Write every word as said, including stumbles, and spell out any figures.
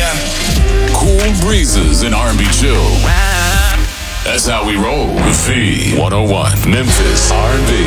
Yeah. Cool breezes and R and B chill. That's how we roll with V one oh one Memphis R and B.